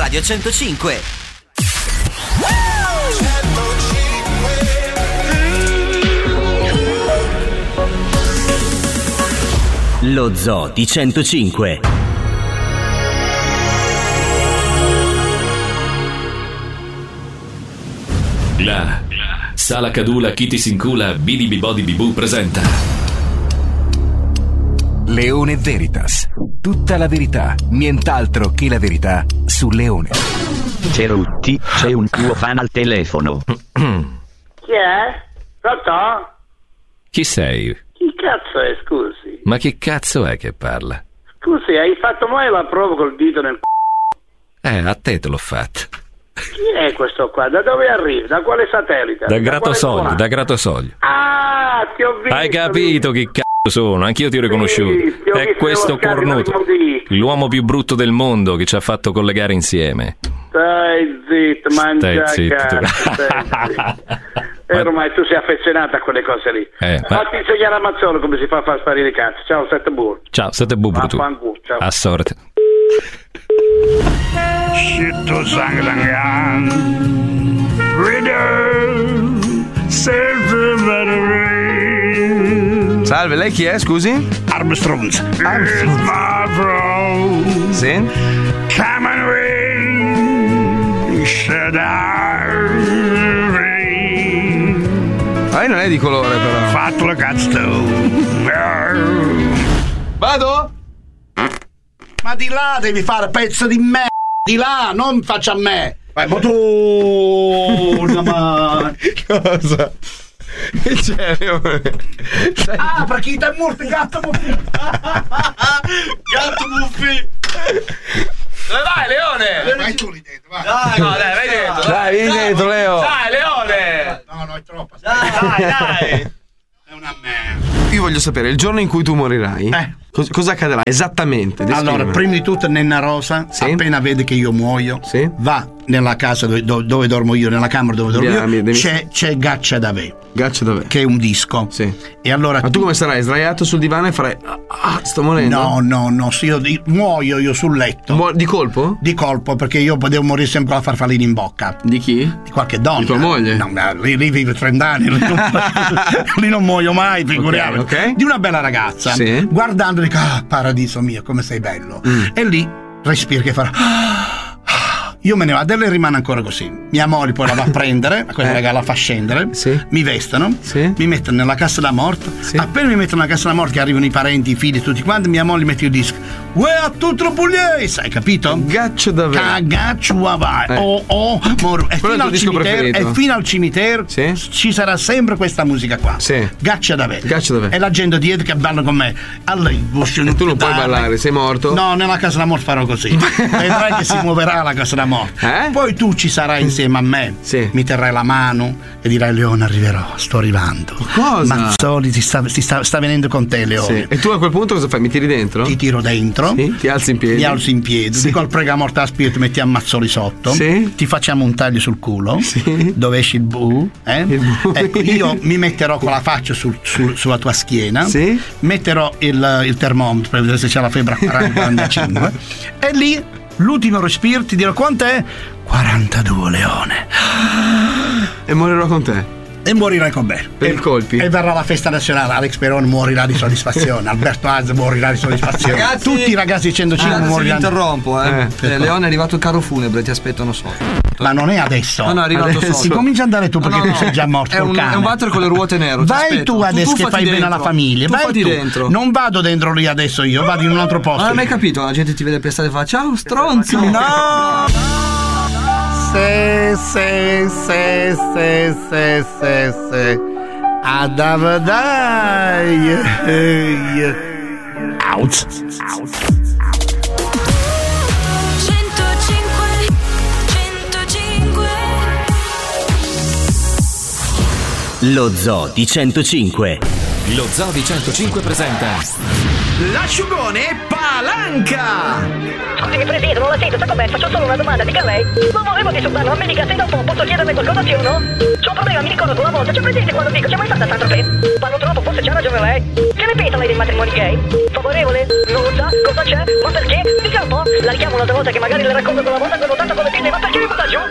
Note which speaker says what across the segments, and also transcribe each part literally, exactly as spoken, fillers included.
Speaker 1: Radio centocinque. Lo Zoo di centocinque.
Speaker 2: La Sala Cadula Kitty Sincula Bidi Bibodi Bibu presenta
Speaker 3: Leone Veritas. Tutta la verità, nient'altro che la verità su Leone.
Speaker 4: Cerutti, c'è un tuo fan al telefono.
Speaker 5: Chi è? Pronto?
Speaker 2: Chi sei?
Speaker 5: Chi cazzo è, scusi?
Speaker 2: Ma chi cazzo è che parla?
Speaker 5: Scusi, hai fatto mai la prova col dito nel c***o?
Speaker 2: Eh, a te te l'ho fatto.
Speaker 5: Chi è questo qua? Da dove arrivi? Da quale satellite?
Speaker 2: Da Gratosoglio, da Gratosoglio.
Speaker 5: Ah, ti ho visto.
Speaker 2: Hai capito chi cazzo sono? Anch'io ti ho riconosciuto.
Speaker 5: Sì, ti ho
Speaker 2: è
Speaker 5: visto
Speaker 2: questo
Speaker 5: nello
Speaker 2: cornuto, l'uomo più brutto del mondo che ci ha fatto collegare insieme.
Speaker 5: Stai zitto, mangia
Speaker 2: Stai zitto.
Speaker 5: cazzo, stai zitto. E ormai tu sei affezionato a quelle cose lì.
Speaker 2: Eh, ma...
Speaker 5: Fatti insegnare a Mazzolo come si fa a far sparire i cazzi. Ciao, sette burro.
Speaker 2: Ciao, sette burro tu.
Speaker 5: Ciao.
Speaker 2: A sorte.
Speaker 6: Scitto Sanglangan Riddle Sempre Battery.
Speaker 3: Salve, lei chi è, scusi?
Speaker 6: Armstrong Armstrong my bro.
Speaker 3: Sì?
Speaker 6: Come and rain Should I
Speaker 3: Lei non è di colore però.
Speaker 6: Fatto la cazzo tu.
Speaker 3: Vado?
Speaker 7: Ma di là devi fare pezzo di me. Di là, non faccia a me. Vai, ma tu. Ma...
Speaker 3: Cosa? Che c'è, Leone?
Speaker 7: Ah, perché ti è morto gatto muffi. Gatto muffi.
Speaker 3: Dove vai, Leone?
Speaker 7: Vai tu lì dentro, vai.
Speaker 3: Dai, no, dai, vai dentro. Dai, vieni dentro, Leo. Dai, Leone.
Speaker 7: No, no, è troppo.
Speaker 3: Dai, dai, dai.
Speaker 7: È una merda.
Speaker 3: Io voglio sapere, il giorno in cui tu morirai,
Speaker 7: eh. cos-
Speaker 3: cosa accadrà esattamente?
Speaker 7: Allora, prima di tutto Nenna Rosa, sì? appena vede che io muoio, sì? va nella casa dove, dove, dove dormo io, nella camera dove dormo
Speaker 3: Via,
Speaker 7: io,
Speaker 3: devi...
Speaker 7: c'è, c'è Gaccia da Ve.
Speaker 3: Gaccia da Ve.
Speaker 7: Che è un disco.
Speaker 3: Sì.
Speaker 7: E allora
Speaker 3: Ma tu come sarai? Sdraiato sul divano e farai ah, sto morendo?
Speaker 7: No, no, no, sì, io di, muoio io sul letto.
Speaker 3: Mu- di colpo?
Speaker 7: Di colpo, perché io devo morire sempre con la farfallina in bocca.
Speaker 3: Di chi?
Speaker 7: Di qualche donna.
Speaker 3: Di tua moglie?
Speaker 7: No, lì, lì vive trent'anni, lì non, lì non muoio mai, figuriamoci.
Speaker 3: Okay, okay.
Speaker 7: Di una bella ragazza,
Speaker 3: sì.
Speaker 7: guardando dico, ah, paradiso mio, come sei bello. Mm. E lì respiri che farà. Io me ne vado, e lei rimane ancora così. Mia moglie poi la va a prendere, questa eh. la fa scendere, sì. mi vestono, sì. mi mettono nella cassa da morte. Sì. Appena mi mettono nella cassa da morte, che arrivano i parenti, i figli, tutti quanti, mia moglie mette il disco. Uè, a tutto pugliese, hai capito?
Speaker 3: Gaccio da Ve.
Speaker 7: Cagaccio vai. Eh. Oh, oh, mor- e, fino al cimitero, e fino al cimitero sì. ci sarà sempre questa musica qua.
Speaker 3: Sì.
Speaker 7: Gaccia da Ve.
Speaker 3: Gaccia da Ve.
Speaker 7: E la gente dietro che balla con me. Allora,
Speaker 3: e tu non puoi ballare, sei morto?
Speaker 7: No, nella casa da morte farò così. Vedrai che si muoverà la casa da morte.
Speaker 3: Eh?
Speaker 7: Poi tu ci sarai insieme a me, sì. mi terrai la mano e dirai Leone arriverò, sto arrivando.
Speaker 3: Cosa?
Speaker 7: Mazzoli si sta, si sta, sta venendo con te, Leone.
Speaker 3: Sì. E tu a quel punto cosa fai? Mi tiri dentro?
Speaker 7: Ti tiro dentro,
Speaker 3: sì. ti alzi in piedi,
Speaker 7: mi alzo in piedi, sì. dico al pregamorte a spirito, metti a Mazzoli sotto, sì. ti facciamo un taglio sul culo, sì. dove esci il bu, eh? il bu. Ecco, io mi metterò con la faccia sul, sul, sulla tua schiena, sì. metterò il, il termometro per vedere se c'è la febbre a quaranta quarantacinque e lì l'ultimo respiro ti dirò quant'è? quarantadue, Leone.
Speaker 3: E morirò con te.
Speaker 7: E morirai con me.
Speaker 3: Per
Speaker 7: e,
Speaker 3: i colpi.
Speaker 7: E verrà la festa nazionale. Alex Peroni morirà di soddisfazione. Alberto Azzo morirà di soddisfazione.
Speaker 8: Ragazzi,
Speaker 7: tutti i ragazzi di centocinque
Speaker 8: ah,
Speaker 7: moriranno.
Speaker 8: Ti interrompo, eh. eh, eh Leone è arrivato il carro funebre, ti aspettano sotto.
Speaker 7: Ma non è adesso.
Speaker 8: No, no, è arrivato
Speaker 7: adesso.
Speaker 8: sotto.
Speaker 7: Si comincia ad andare tu perché no, no, tu sei già morto.
Speaker 8: È un, è un water con le ruote nere.
Speaker 7: Vai tu adesso tu, tu che fai dentro. Bene alla famiglia.
Speaker 8: Tu
Speaker 7: Vai tu.
Speaker 8: Dentro.
Speaker 7: Non vado dentro lì adesso io, vado in un altro posto.
Speaker 8: Non hai mai capito? La gente ti vede per strada e fa ciao stronzo.
Speaker 7: No! Se, se, se, se, se, se, se. Adavadai. Out.
Speaker 1: Lo Zoo di centocinque.
Speaker 2: Lo Zoo di centocinque presenta
Speaker 9: l'asciugone Palanca.
Speaker 10: Tutti mi prevedono
Speaker 9: la sento, sa com'è? Faccio solo una domanda, dica lei. Non volevo disturbarlo, ma mi dica se da un po' posso chiederle qualcosa sì o no? C'ho un problema, mi ricordo una volta, c'è presente quando dico, c'è mai stata Saint-Tropez? Parlo troppo, forse c'ha ragione lei. Che ne pensa lei dei matrimoni gay? Favorevole? Non lo sa? Cosa c'è? Ma perché? Dica un po'. La richiamo un'altra volta che magari le racconto quella volta che ho votato con le pinne, ma perché mi butta giù?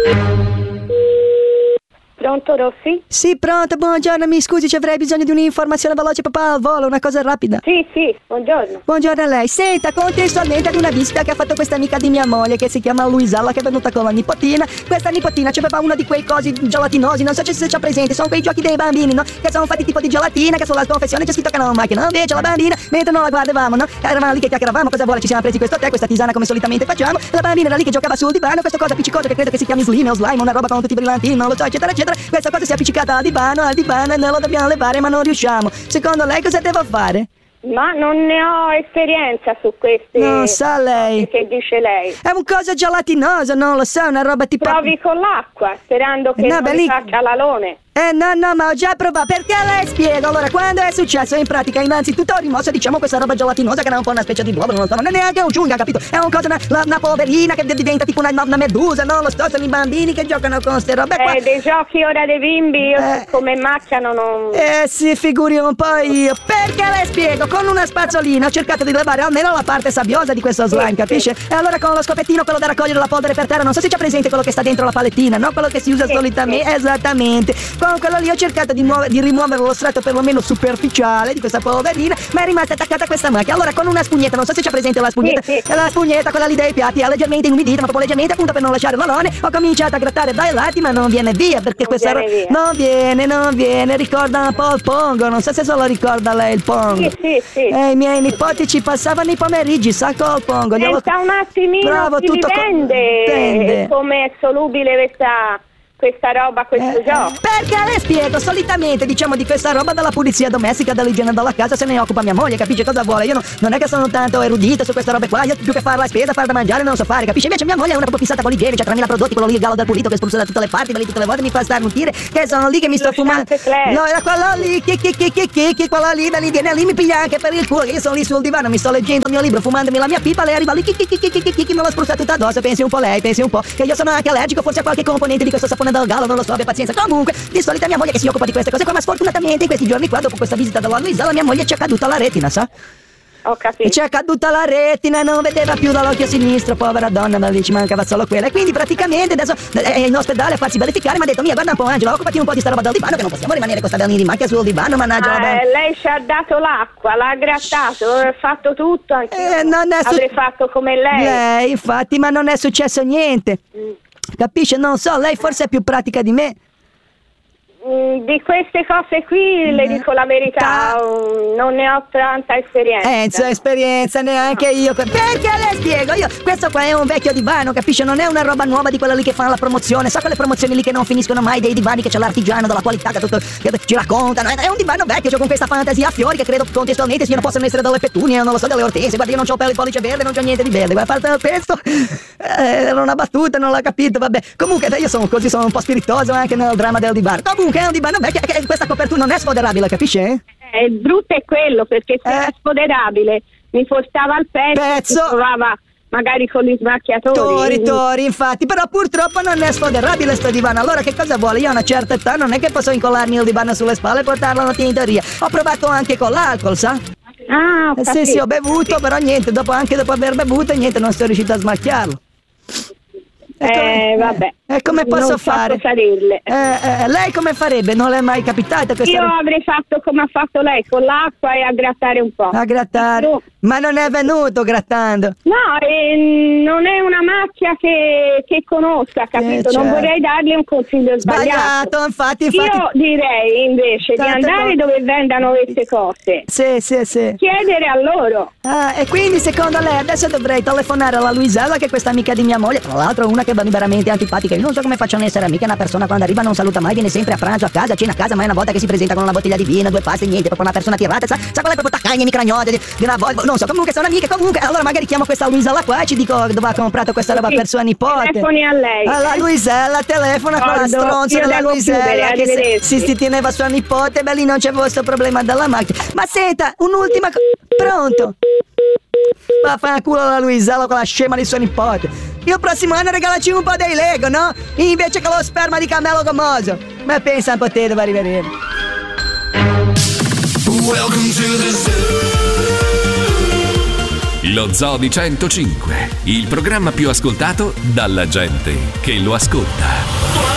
Speaker 10: Pronto, Rossi?
Speaker 11: Sì, pronto, buongiorno, mi scusi, ci avrei bisogno di un'informazione veloce papà al volo, una cosa rapida.
Speaker 10: Sì, sì, buongiorno.
Speaker 11: Buongiorno a lei. Senta, contestualmente ad una visita che ha fatto questa amica di mia moglie, che si chiama Luisella, che è venuta con la nipotina. Questa nipotina c'aveva uno di quei cosi gelatinosi, non so se c'è presente, sono quei giochi dei bambini, no? Che sono fatti tipo di gelatina, che sulla confezione c'è scritto che non macchina. Invece la bambina, mentre non la guardavamo, no? Eravamo lì che chiacchieravamo, cosa vuole, ci siamo presi questo tè, questa tisana come solitamente facciamo. La bambina era lì che giocava sul divano, questo cosa appiccicoso che credo che si chiami slime o slime, una roba con tutti i brillantini, non lo so, eccetera, eccetera. Questa cosa si è appiccicata al divano, al divano e noi lo dobbiamo levare, ma non riusciamo. Secondo lei cosa devo fare?
Speaker 10: Ma non ne ho esperienza su queste.
Speaker 11: Non sa lei.
Speaker 10: Che dice lei.
Speaker 11: È un coso gelatinoso, non lo so, una roba tipo.
Speaker 10: Provi con l'acqua, sperando che
Speaker 11: no,
Speaker 10: non
Speaker 11: lì...
Speaker 10: faccia l'alone.
Speaker 11: Eh no no ma ho già provato. Perché lei spiega? Allora quando è successo in pratica innanzitutto ho rimosso diciamo questa roba gelatinosa che era un po' una specie di uovo, non lo so, non è neanche un ciunga, capito? È un cosa, una, una poverina che diventa tipo una, una medusa, non lo so, sono i bambini che giocano con ste robe qua.
Speaker 10: Eh dei giochi ora dei bimbi io
Speaker 11: eh,
Speaker 10: come macchiano non.
Speaker 11: Eh si figuri un po' io. Perché le spiego? Con una spazzolina ho cercato di levare almeno la parte sabbiosa di questo slime, sì, capisce? Sì. E allora con lo scopettino, quello da raccogliere la polvere per terra, non so se c'è presente quello che sta dentro la palettina, no? Quello che si usa sì, solitamente, sì. Esattamente. Con quello lì ho cercato di, muove, di rimuovere lo strato perlomeno superficiale di questa polverina, ma è rimasta attaccata a questa macchina. Allora con una spugnetta, non so se c'è presente la spugnetta, sì, sì. La spugnetta, quella lì dei piatti, è leggermente inumidita, ma proprio leggermente appunto per non lasciare l'alone, ho cominciato a grattare dai lati, ma non viene via, perché non questa roba non viene, non viene, ricorda un po' il pongo, non so se se lo ricorda lei il pongo.
Speaker 10: Sì, sì, sì.
Speaker 11: E i miei nipoti ci passavano i pomeriggi, sa col pongo.
Speaker 10: Glielo... Pensa un attimino, bravo, si tutto dipende co... come è solubile questa... questa roba, questo
Speaker 11: eh,
Speaker 10: gioco.
Speaker 11: Perché le spiego, solitamente diciamo di questa roba della pulizia domestica, dell'igiene della casa se ne occupa mia moglie, capisce cosa vuole? Io no, non è che sono tanto erudito su queste robe qua, io più che fare la spesa, fare da mangiare non so fare, capisce? Invece mia moglie è una proprio fissata con l'igiene, c'ha tremila prodotti, quello lì il gallo del pulito che spruzza da tutte le parti, da lì tutte le volte mi fa starnutire, che sono lì che mi sto fumando. No, era quello lì, che che che che che che quello lì dall'igiene lì mi piglia anche per il culo, io sono lì sul divano, mi sto leggendo il mio libro, fumandomi la mia pipa, lei arriva lì, che che che che che che me lo spruzza tutta addosso, pensi un po' lei, pensi un po', che io sono anche allergico forse a qualche componente di questo sapone del gallo, non lo so, pazienza. Comunque, di solito è mia moglie che si occupa di queste cose qua, ma sfortunatamente in questi giorni qua, dopo questa visita della Luisella, mia moglie ci è caduta la retina, sa?
Speaker 10: Ho capito.
Speaker 11: E ci è caduta la retina e non vedeva più dall'occhio sinistro, povera donna, ma lì ci mancava solo quella. E quindi praticamente adesso è in ospedale a farsi verificare, mi ha detto, mia, guarda un po' Angela, occupati un po' di sta roba del divano, che non possiamo rimanere con sta di macchia sul divano, mannaggia
Speaker 10: ah,
Speaker 11: la
Speaker 10: eh, lei ci ha dato l'acqua, l'ha grattato, ha fatto tutto, anche
Speaker 11: eh, non è su-
Speaker 10: avrei fatto come lei.
Speaker 11: Lei, infatti, ma non è successo niente. Mm. Capisce? Non so, lei forse è più pratica di me.
Speaker 10: Di queste cose qui le dico la verità, um, non ne ho tanta esperienza.
Speaker 11: Eh, c'è esperienza neanche io. Perché le spiego? Io, questo qua è un vecchio divano, capisce? Non è una roba nuova di quella lì che fanno la promozione. Sa quelle promozioni lì che non finiscono mai, dei divani che c'è l'artigiano della qualità che, tutto, che ci raccontano. È un divano vecchio, cioè con questa fantasia a fiori che credo contestualmente siano possono essere delle pettunie, non lo so, delle ortense. Guarda, io non c'ho il pollice verde, non c'ho niente di verde. Guarda, parte del pezzo, eh, era una battuta, non l'ho capito, vabbè. Comunque io sono così, sono un po' spiritoso anche nel dramma del divano. Comunque è un divano vecchio, che questa copertura non è sfoderabile, capisce?
Speaker 10: Eh, il brutto è quello, perché se
Speaker 11: eh.
Speaker 10: era sfoderabile mi portava al pezzo,
Speaker 11: pezzo.
Speaker 10: Si trovava magari con gli smacchiatori.
Speaker 11: Tori, tori, infatti, però purtroppo non è sfoderabile sto divano. Allora che cosa vuole? Io a una certa età non è che posso incollarmi il divano sulle spalle e portarlo alla tintoria. Ho provato anche con l'alcol, sa?
Speaker 10: Ah, ho
Speaker 11: eh, sì, sì, ho bevuto, però niente, dopo, anche dopo aver bevuto, niente, non sono riuscito a smacchiarlo.
Speaker 10: E come, eh, vabbè.
Speaker 11: E come posso
Speaker 10: non
Speaker 11: fare?
Speaker 10: Eh,
Speaker 11: eh, lei come farebbe? Non le è mai capitata questa
Speaker 10: Io
Speaker 11: roba?
Speaker 10: avrei fatto come ha fatto lei, con l'acqua e a grattare un po'.
Speaker 11: A grattare? No. Ma non è venuto grattando?
Speaker 10: No, eh, non è una macchia che, che conosca, capito? Eh, certo. Non vorrei dargli un consiglio sbagliato.
Speaker 11: Sbagliato, infatti, infatti.
Speaker 10: Io direi invece Tante di andare co- dove vendano queste cose.
Speaker 11: Sì, sì, sì.
Speaker 10: Chiedere a loro.
Speaker 11: Ah, e quindi secondo lei adesso dovrei telefonare alla Luisella, che è questa amica di mia moglie, tra l'altro una che è veramente antipatica. Io non so come facciano a essere amiche, una persona quando arriva non saluta mai, viene sempre a pranzo, a casa, a cena a casa, mai una volta che si presenta con una bottiglia di vino, due paste, niente, proprio una persona tirata, sa, sa quella è proprio taccagna, micragnosa di, di una volta, non so, comunque sono amiche, comunque, allora magari chiamo questa Luisella qua e ci dico dove ha comprato questa roba sì, per sua nipote.
Speaker 10: Telefoni a lei.
Speaker 11: Alla Luisella, telefona con la stronza della Luisella che si, si, si teneva sua nipote, beh lì non c'è questo problema della macchina. Ma senta, un'ultima cosa, pronto? Vaffanculo la Luisella con la scema di suo nipote. Io il prossimo anno regalaci un po' dei Lego, no? Invece che lo sperma di cammello gommoso. Ma pensa un po' te dove arriveremo.
Speaker 12: Welcome to the zoo.
Speaker 2: Lo Zoo di centocinque, il programma più ascoltato dalla gente che lo ascolta.